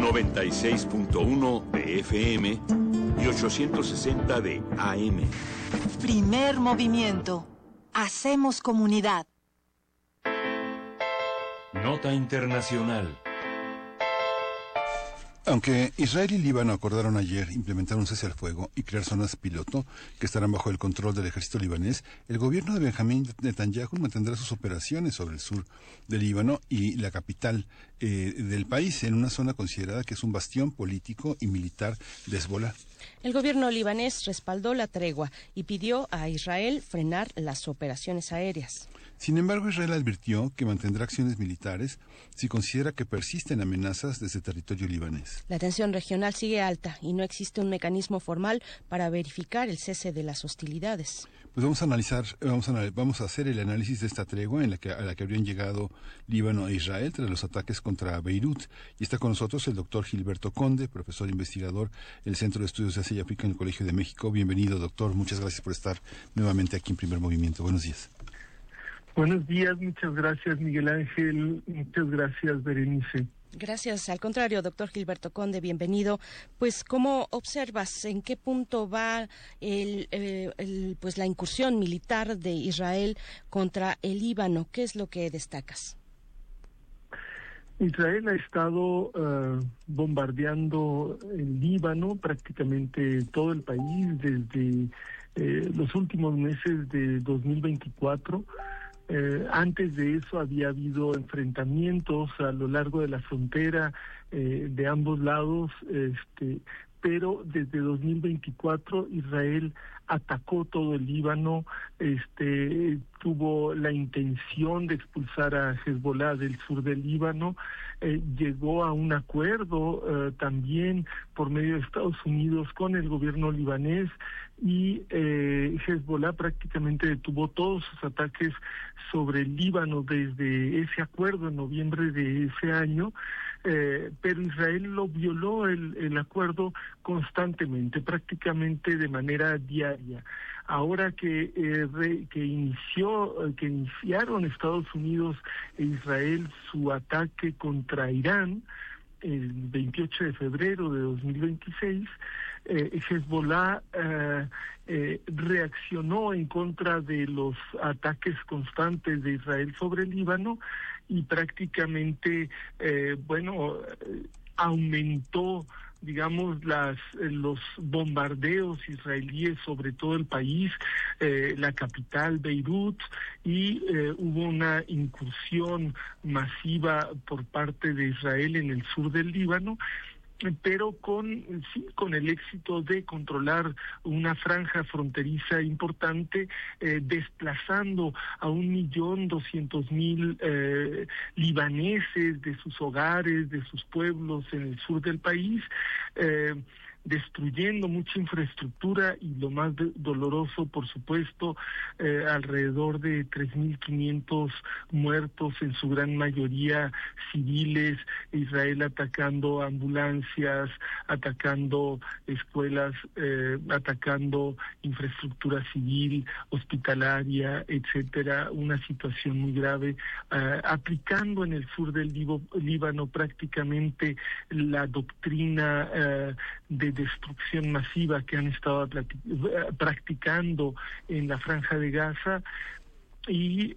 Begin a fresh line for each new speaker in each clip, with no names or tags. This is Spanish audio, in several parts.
96.1 de FM y 860 de AM.
Primer movimiento. Hacemos comunidad.
Nota internacional.
Aunque Israel y Líbano acordaron ayer implementar un cese al fuego y crear zonas piloto que estarán bajo el control del ejército libanés, el gobierno de Benjamín Netanyahu mantendrá sus operaciones sobre el sur del Líbano y la capital del país, en una zona considerada que es un bastión político y militar de Hezbolá.
El gobierno libanés respaldó la tregua y pidió a Israel frenar las operaciones aéreas.
Sin embargo, Israel advirtió que mantendrá acciones militares si considera que persisten amenazas desde territorio libanés.
La tensión regional sigue alta y no existe un mecanismo formal para verificar el cese de las hostilidades.
Pues vamos a hacer el análisis de esta tregua a la que habrían llegado Líbano e Israel tras los ataques contra Beirut. Y está con nosotros el doctor Gilberto Conde, profesor investigador del Centro de Estudios de Asia y África en el Colegio de México. Bienvenido, doctor. Muchas gracias por estar nuevamente aquí en Primer Movimiento. Buenos días.
Buenos días, muchas gracias Miguel Ángel, muchas gracias Berenice.
Gracias, al contrario, doctor Gilberto Conde, bienvenido. Pues, ¿cómo observas en qué punto va pues la incursión militar de Israel contra el Líbano? ¿Qué es lo que destacas?
Israel ha estado bombardeando el Líbano, prácticamente todo el país, desde los últimos meses de 2024. Antes de eso había habido enfrentamientos a lo largo de la frontera de ambos lados, pero desde 2024 Israel atacó todo el Líbano, tuvo la intención de expulsar a Hezbolá del sur del Líbano, llegó a un acuerdo también por medio de Estados Unidos con el gobierno libanés, y Hezbolá prácticamente detuvo todos sus ataques sobre el Líbano desde ese acuerdo en noviembre de ese año, pero Israel lo violó el acuerdo constantemente, prácticamente de manera diaria. Ahora que iniciaron Estados Unidos e Israel su ataque contra Irán el 28 de febrero de 2026, Hezbolá reaccionó en contra de los ataques constantes de Israel sobre el Líbano y prácticamente, aumentó, digamos, los bombardeos israelíes sobre todo el país, la capital Beirut, y hubo una incursión masiva por parte de Israel en el sur del Líbano, pero con el éxito de controlar una franja fronteriza importante, desplazando a 1.200.000 libaneses de sus hogares, de sus pueblos en el sur del país, destruyendo mucha infraestructura y, lo más doloroso, por supuesto, alrededor de 3.500 muertos, en su gran mayoría civiles, Israel atacando ambulancias, atacando escuelas, atacando infraestructura civil, hospitalaria, etcétera, una situación muy grave, aplicando en el sur del Líbano prácticamente la doctrina de destrucción masiva que han estado practicando en la Franja de Gaza, y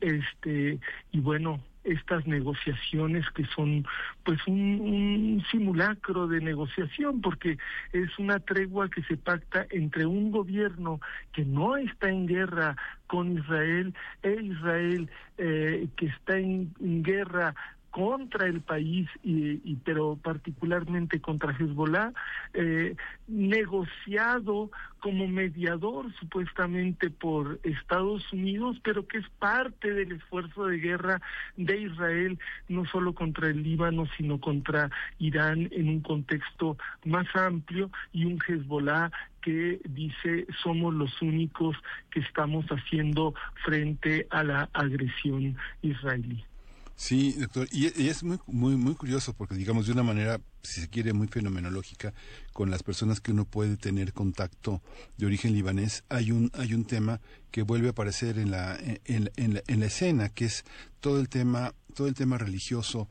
estas negociaciones que son pues un simulacro de negociación, porque es una tregua que se pacta entre un gobierno que no está en guerra con Israel e Israel que está en guerra contra el país, pero particularmente contra Hezbolá, negociado como mediador supuestamente por Estados Unidos, pero que es parte del esfuerzo de guerra de Israel, no solo contra el Líbano, sino contra Irán en un contexto más amplio, y un Hezbolá que dice somos los únicos que estamos haciendo frente a la agresión israelí.
Sí, doctor, y es muy curioso porque, digamos, de una manera, si se quiere, muy fenomenológica, con las personas que uno puede tener contacto de origen libanés, hay un tema que vuelve a aparecer en la escena, que es todo el tema religioso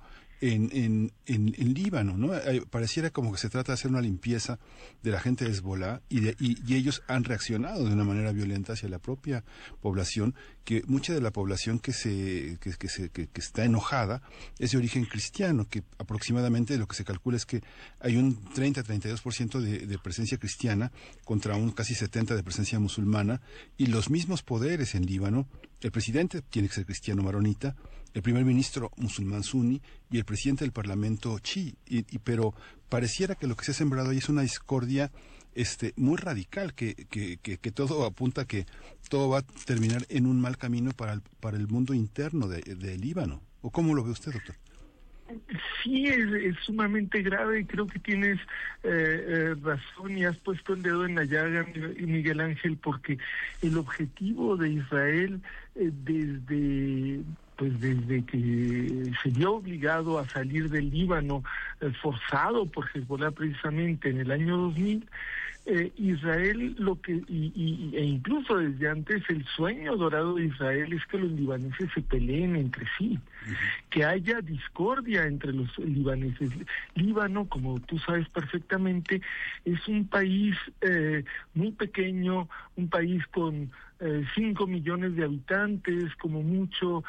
en Líbano, ¿no? Pareciera como que se trata de hacer una limpieza de la gente de Hezbolá y ellos han reaccionado de una manera violenta hacia la propia población, que mucha de la población que está enojada es de origen cristiano, que aproximadamente lo que se calcula es que hay un 30-32% de presencia cristiana contra un casi 70% de presencia musulmana, y los mismos poderes en Líbano, el presidente tiene que ser cristiano maronita, el primer ministro musulmán suní y el presidente del parlamento chií, pero pareciera que lo que se ha sembrado ahí es una discordia muy radical, que todo apunta a que todo va a terminar en un mal camino para el mundo interno de Líbano. ¿O cómo lo ve usted, doctor?
Sí, es sumamente grave y creo que tienes razón y has puesto el dedo en la llaga, Miguel Ángel, porque el objetivo de Israel desde que se vio obligado a salir del Líbano, forzado por Hezbolá precisamente en el año 2000, Israel e incluso desde antes, el sueño dorado de Israel es que los libaneses se peleen entre sí, que haya discordia entre los libaneses. Líbano, como tú sabes perfectamente, es un país muy pequeño, un país con 5 millones de habitantes, como mucho,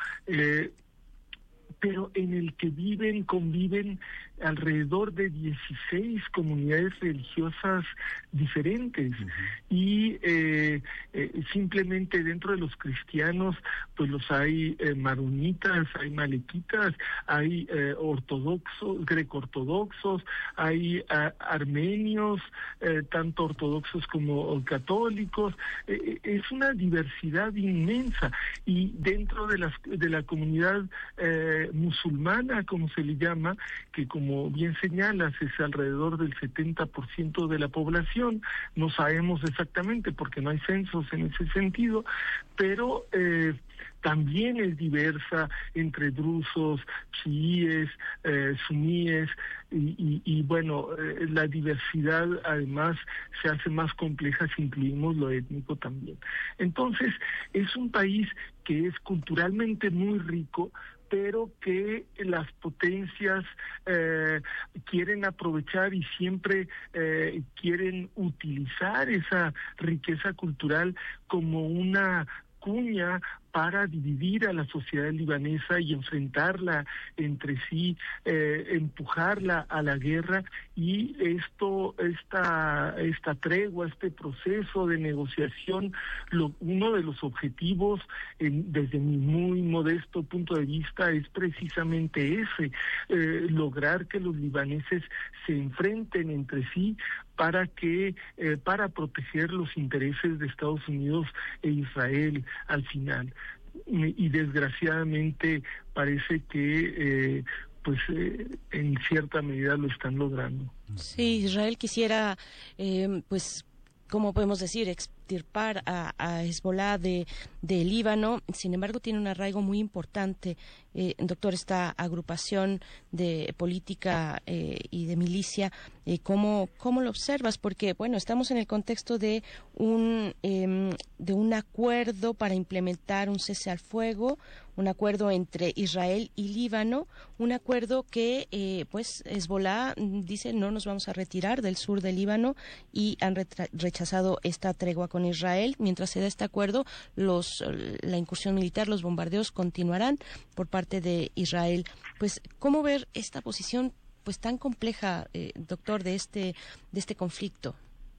pero en el que conviven alrededor de 16 comunidades religiosas diferentes. Y simplemente dentro de los cristianos, pues los hay maronitas, hay malequitas, hay ortodoxos, greco-ortodoxos, hay armenios, tanto ortodoxos como católicos. Es una diversidad inmensa, y dentro de la comunidad musulmana, como se le llama, que como bien señalas es alrededor del 70% de la población, no sabemos exactamente porque no hay censos en ese sentido, pero también es diversa entre drusos, chiíes, suníes, y bueno, la diversidad además se hace más compleja si incluimos lo étnico también. Entonces, es un país que es culturalmente muy rico, pero que las potencias quieren aprovechar y siempre quieren utilizar esa riqueza cultural como una cuña para dividir a la sociedad libanesa y enfrentarla entre sí, empujarla a la guerra, y esta tregua, este proceso de negociación, uno de los objetivos, desde mi muy modesto punto de vista, es precisamente ese, lograr que los libaneses se enfrenten entre sí para proteger los intereses de Estados Unidos e Israel al final. Y desgraciadamente parece que en cierta medida lo están logrando.
Sí, Israel quisiera, ¿cómo podemos decir?, extirpar a Hezbolá de Líbano. Sin embargo, tiene un arraigo muy importante, doctor, esta agrupación de política y de milicia. ¿Cómo lo observas? Porque, bueno, estamos en el contexto de un acuerdo para implementar un cese al fuego, un acuerdo entre Israel y Líbano, un acuerdo que, Hezbolá dice no nos vamos a retirar del sur del Líbano, y han rechazado esta tregua con Israel. Mientras se da este acuerdo, la incursión militar, los bombardeos continuarán por parte de Israel. Pues, ¿cómo ver esta posición pues tan compleja, doctor, de este conflicto?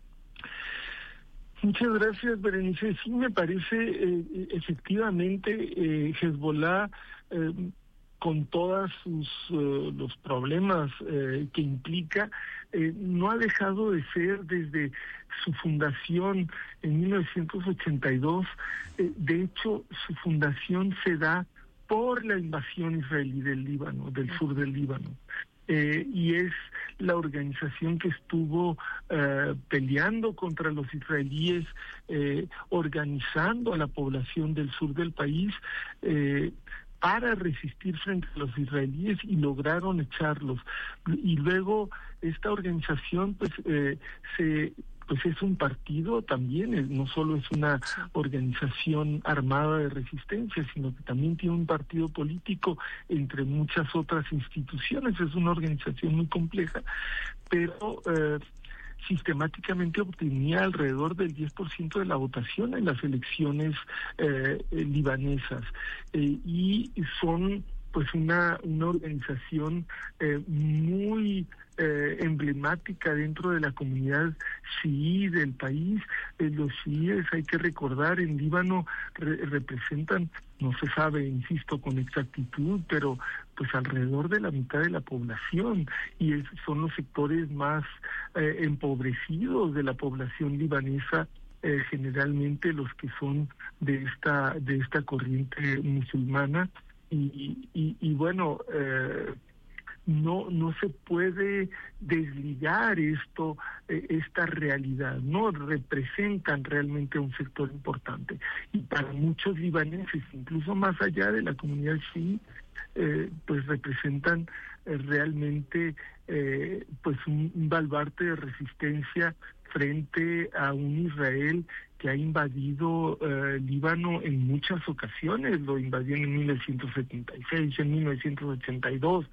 Muchas gracias, Berenice. Sí, me parece efectivamente Hezbolá, con todos los problemas que implica, no ha dejado de ser desde su fundación en 1982. De hecho, su fundación se da por la invasión israelí del Líbano, del sur del Líbano. Y es la organización que estuvo peleando contra los israelíes, organizando a la población del sur del país para resistir frente a los israelíes, y lograron echarlos. Y luego esta organización se pues es un partido también, no solo es una organización armada de resistencia, sino que también tiene un partido político entre muchas otras instituciones. Es una organización muy compleja, pero sistemáticamente obtenía alrededor del 10% de la votación en las elecciones libanesas, y son pues una organización muy emblemática dentro de la comunidad chií del país. Los chiíes, hay que recordar, en Líbano representan, no se sabe, insisto, con exactitud, pero pues alrededor de la mitad de la población, y son los sectores más empobrecidos de la población libanesa, generalmente los que son de esta corriente musulmana, y bueno, no se puede desligar esta realidad, no representan realmente un sector importante, y para muchos libaneses, incluso más allá de la comunidad chií, pues representan realmente pues un baluarte de resistencia frente a un Israel que ha invadido Líbano en muchas ocasiones. Lo invadió en 1976, en 1982,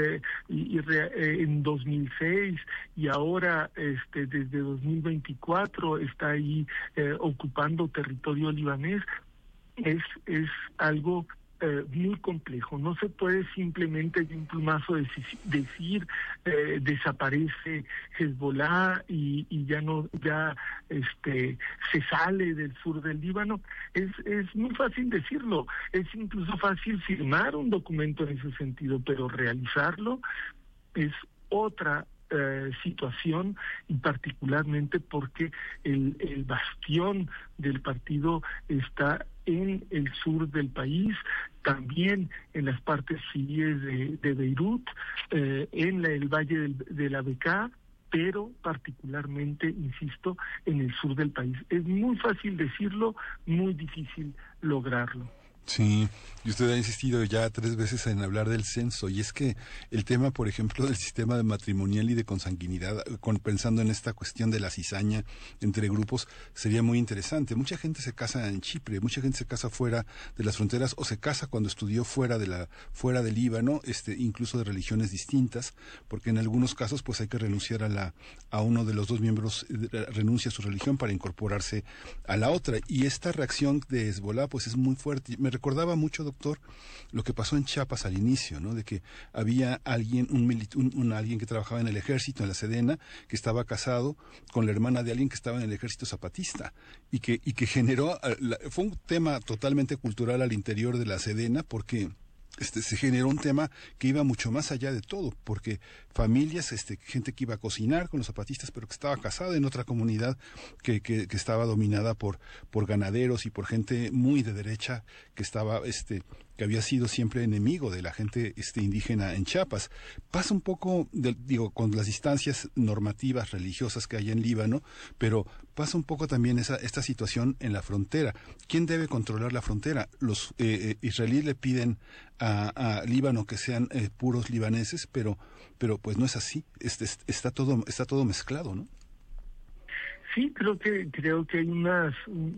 en 2006, y ahora desde 2024 está ahí ocupando territorio libanés. Es algo muy complejo. No se puede simplemente de un plumazo decir desaparece Hezbollah y ya se sale del sur del Líbano. Es muy fácil decirlo, es incluso fácil firmar un documento en ese sentido, pero realizarlo es otra situación, y particularmente porque el bastión del partido está en el sur del país, también en las partes chiíes de Beirut, en el valle de la Bekaa, pero particularmente, insisto, en el sur del país. Es muy fácil decirlo, muy difícil lograrlo.
Sí, y usted ha insistido ya 3 veces en hablar del censo, y es que el tema, por ejemplo, del sistema de matrimonial y de consanguinidad, pensando en esta cuestión de la cizaña entre grupos, sería muy interesante. Mucha gente se casa en Chipre, mucha gente se casa fuera de las fronteras, o se casa cuando estudió fuera del Líbano, incluso de religiones distintas, porque en algunos casos pues hay que renunciar a uno de los dos miembros, renuncia a su religión para incorporarse a la otra, y esta reacción de Hezbollah pues es muy fuerte. Me recordaba mucho, doctor, lo que pasó en Chiapas al inicio, ¿no? De que había alguien, alguien que trabajaba en el ejército, en la Sedena, que estaba casado con la hermana de alguien que estaba en el ejército zapatista, y que generó, fue un tema totalmente cultural al interior de la Sedena, porque se generó un tema que iba mucho más allá de todo, porque familias, gente que iba a cocinar con los zapatistas, pero que estaba casada en otra comunidad que estaba dominada por ganaderos y por gente muy de derecha, que estaba que había sido siempre enemigo de la gente indígena en Chiapas. Pasa un poco, con las distancias normativas religiosas que hay en Líbano, pero pasa un poco también esta situación en la frontera. ¿Quién debe controlar la frontera? Los israelíes le piden a Líbano que sean puros libaneses, pero pues no es así. Está todo mezclado, ¿no?
Sí, creo que hay unas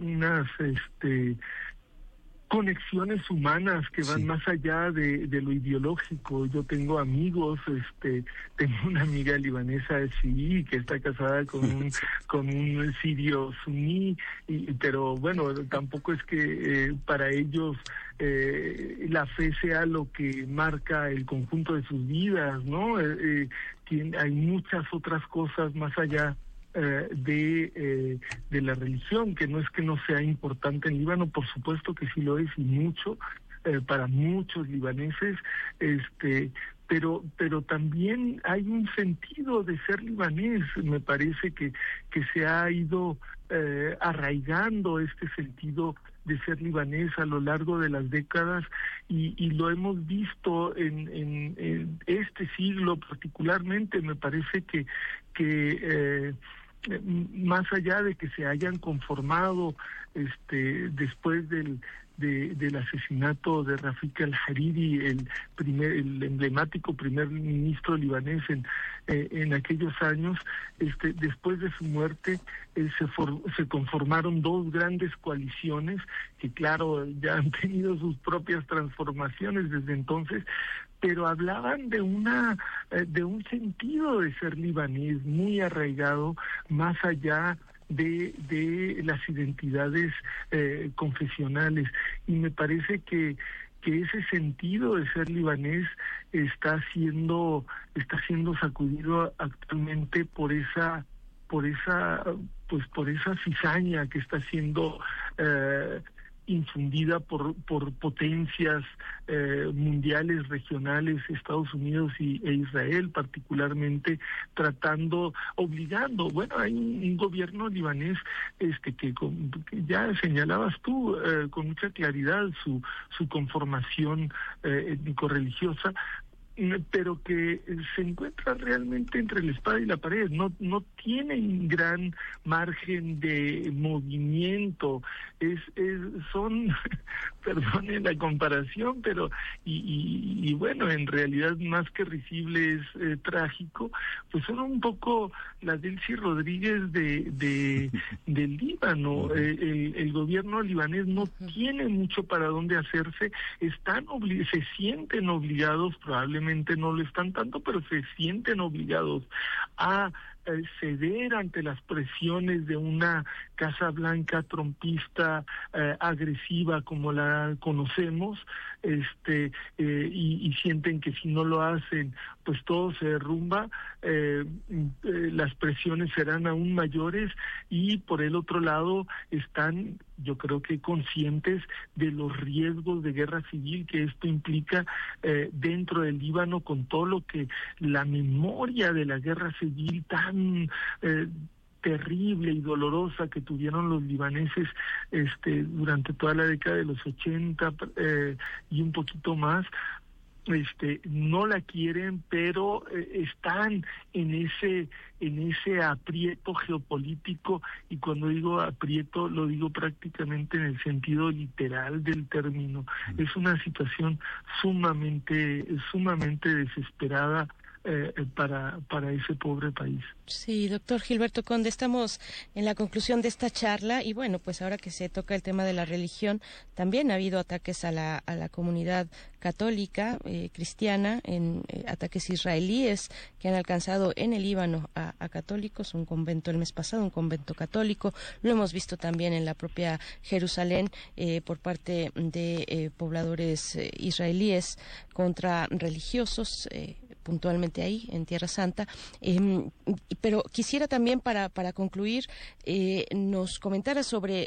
conexiones humanas que van más allá de lo ideológico. Yo tengo amigos, tengo una amiga libanesa chií que está casada con un sirio suní, pero bueno, tampoco es que para ellos la fe sea lo que marca el conjunto de sus vidas, ¿no? Hay muchas otras cosas más allá de la religión, que no es que no sea importante en Líbano, por supuesto que sí lo es, y mucho, para muchos libaneses, pero también hay un sentido de ser libanés. Me parece que se ha ido arraigando este sentido de ser libanés a lo largo de las décadas, y lo hemos visto en este siglo particularmente. Me parece que más allá de que se hayan conformado después del asesinato de Rafik al-Hariri, el emblemático primer ministro libanés en aquellos años, después de su muerte se conformaron dos grandes coaliciones que, claro, ya han tenido sus propias transformaciones desde entonces, pero hablaban de un sentido de ser libanés muy arraigado, más allá de las identidades confesionales, y me parece que ese sentido de ser libanés está siendo sacudido actualmente por esa cizaña que está siendo infundida por potencias mundiales, regionales, Estados Unidos e Israel particularmente, obligando, bueno, hay un gobierno libanés que ya señalabas tú con mucha claridad su conformación étnico-religiosa, pero que se encuentra realmente entre la espada y la pared, no tienen gran margen de movimiento, son perdonen la comparación, pero y bueno, en realidad más que risible es trágico, pues son un poco la Delcy Rodríguez del Líbano. El gobierno libanés no tiene mucho para dónde hacerse, se sienten obligados, probablemente no lo están tanto, pero se sienten obligados a ceder ante las presiones de una Casa Blanca trumpista agresiva como la conocemos, y sienten que si no lo hacen, pues todo se derrumba, las presiones serán aún mayores, y por el otro lado están, yo creo que conscientes de los riesgos de guerra civil que esto implica dentro del Líbano, con todo lo que la memoria de la guerra civil tan terrible y dolorosa que tuvieron los libaneses durante toda la década de los 80 y un poquito más. No la quieren, pero están en ese aprieto geopolítico, y cuando digo aprieto lo digo prácticamente en el sentido literal del término. Es una situación sumamente desesperada para ese pobre país.
Sí, doctor Gilberto Conde, estamos en la conclusión de esta charla, y bueno, pues ahora que se toca el tema de la religión, también ha habido ataques a la comunidad católica cristiana, en ataques israelíes que han alcanzado en el Líbano a católicos, un convento el mes pasado, un convento católico, lo hemos visto también en la propia Jerusalén por parte de pobladores israelíes contra religiosos, puntualmente ahí en Tierra Santa, pero quisiera también para concluir nos comentara sobre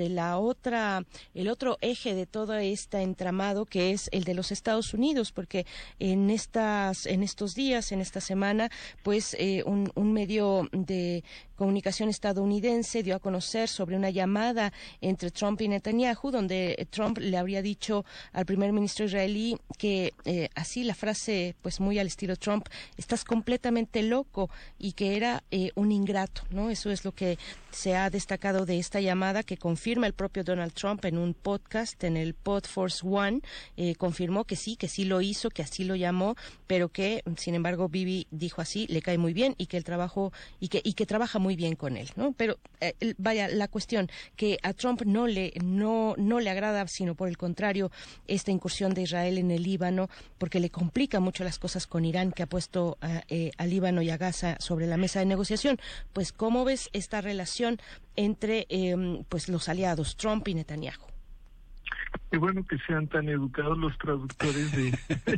el otro eje de todo este entramado, que es el de los Estados Unidos, porque en estos días, en esta semana, pues un medio de comunicación estadounidense dio a conocer sobre una llamada entre Trump y Netanyahu, donde Trump le habría dicho al primer ministro israelí que, así la frase pues muy al estilo Trump, estás completamente loco, y que era un ingrato, ¿no? Eso es lo que se ha destacado de esta llamada, que confirma el propio Donald Trump en un podcast, en el Podforce One, confirmó que sí lo hizo, que así lo llamó, pero que, sin embargo, Bibi dijo así, le cae muy bien, y que el trabajo, y que trabaja muy bien con él, ¿no? Pero vaya, la cuestión que a Trump no le agrada, sino por el contrario, esta incursión de Israel en el Líbano, porque le complica mucho las cosas con Irán, que ha puesto a Líbano y a Gaza sobre la mesa de negociación. Pues, ¿cómo ves esta relación entre pues los aliados Trump y Netanyahu?
Qué bueno que sean tan educados los traductores de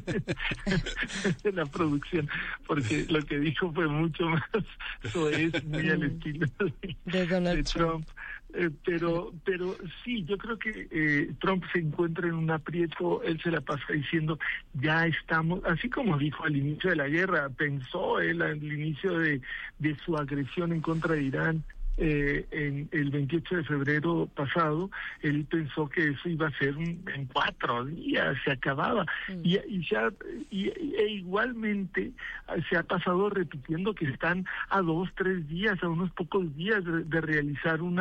la producción, porque lo que dijo fue mucho más soez, muy al estilo de Donald Trump. Pero sí, yo creo que Trump se encuentra en un aprieto. Él se la pasa diciendo, ya estamos, así como dijo al inicio de la guerra, pensó él al inicio de su agresión en contra de Irán, en el 28 de febrero pasado, él pensó que eso iba a ser en 4 días, se acababa. E igualmente se ha pasado repitiendo que están a 2, 3 días, a unos pocos días de realizar un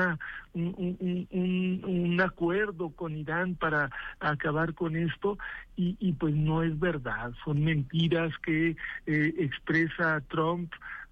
acuerdo con Irán para acabar con esto, y pues no es verdad, son mentiras que expresa Trump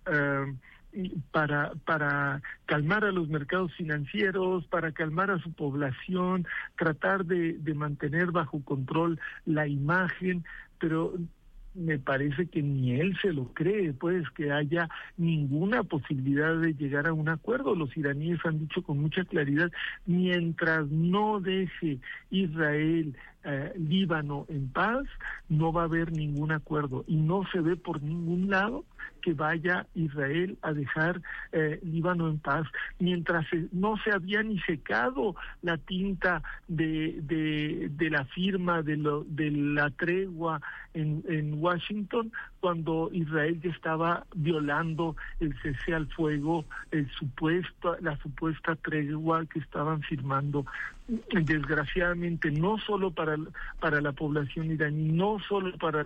para calmar a los mercados financieros, para calmar a su población, tratar de mantener bajo control la imagen, pero me parece que ni él se lo cree, pues, que haya ninguna posibilidad de llegar a un acuerdo. Los iraníes han dicho con mucha claridad, mientras no deje Israel Líbano en paz, no va a haber ningún acuerdo, y no se ve por ningún lado que vaya Israel a dejar Líbano en paz, mientras no se había ni secado la tinta de la firma de la tregua en Washington, cuando Israel ya estaba violando el cese al fuego, la supuesta tregua que estaban firmando. Desgraciadamente, no solo para la población iraní, no solo para...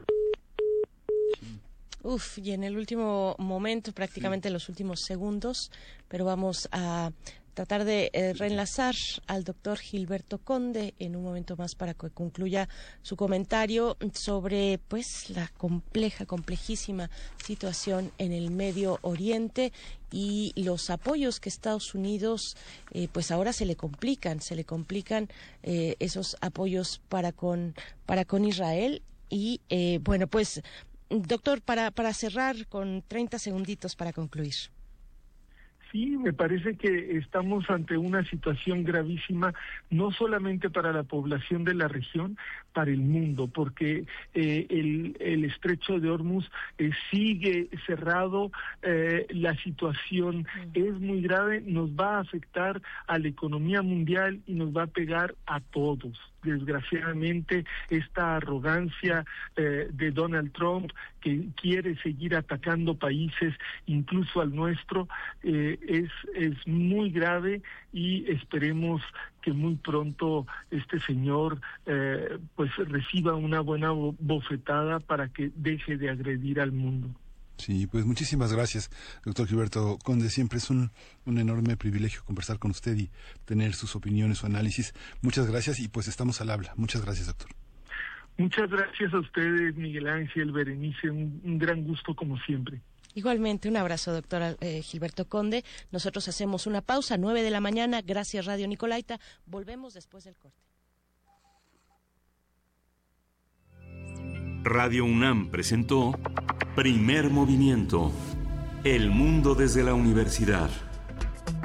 Y en el último momento, prácticamente en los últimos segundos, pero vamos a tratar de reenlazar al doctor Gilberto Conde en un momento más para que concluya su comentario sobre pues la complejísima situación en el Medio Oriente y los apoyos que Estados Unidos pues ahora se le complican esos apoyos para con Israel. Y bueno, pues doctor, para cerrar con 30 segunditos para concluir.
Sí, me parece que estamos ante una situación gravísima, no solamente para la población de la región, para el mundo, porque el estrecho de Hormuz sigue cerrado, la situación es muy grave, nos va a afectar a la economía mundial y nos va a pegar a todos. Desgraciadamente, esta arrogancia de Donald Trump, que quiere seguir atacando países, incluso al nuestro, es muy grave, y esperemos que muy pronto este señor pues reciba una buena bofetada para que deje de agredir al mundo.
Sí, pues muchísimas gracias, doctor Gilberto Conde. Siempre es un enorme privilegio conversar con usted y tener sus opiniones, su análisis. Muchas gracias, y pues estamos al habla. Muchas gracias, doctor.
Muchas gracias a ustedes, Miguel Ángel, Berenice, un gran gusto como siempre.
Igualmente, un abrazo, doctor Gilberto Conde. Nosotros hacemos una pausa, 9 de la mañana. Gracias, Radio Nicolaita. Volvemos después del corte.
Radio UNAM presentó Primer Movimiento. El mundo desde la universidad.